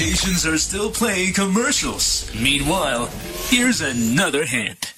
stations are still playing commercials. Meanwhile, here's another hint.